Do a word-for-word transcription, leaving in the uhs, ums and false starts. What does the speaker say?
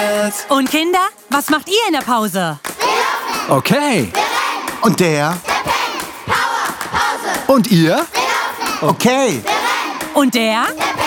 funktioniert. Und Kinder, was macht ihr in der Pause? Okay. Und der? Der pennt. Power, Pause. Und ihr? Wir laufen. Okay. Wir rennen. Und der? Der pennt.